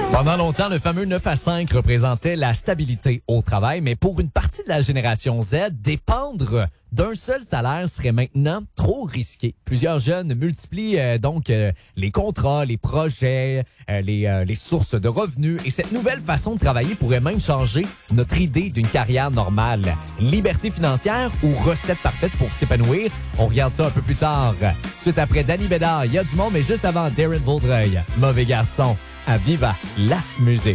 Pendant longtemps, le fameux 9 à 5 représentait la stabilité au travail, mais pour une partie de la génération Z, dépendre d'un seul salaire serait maintenant trop risqué. Plusieurs jeunes multiplient les contrats, les projets, les sources de revenus, et cette nouvelle façon de travailler pourrait même changer notre idée d'une carrière normale. Liberté financière ou recette parfaite pour s'épanouir? On regarde ça un peu plus tard. Suite après Danny Bédard, il y a du monde, mais juste avant Darren Vaudreuil, Mauvais garçon, à Viva la musique.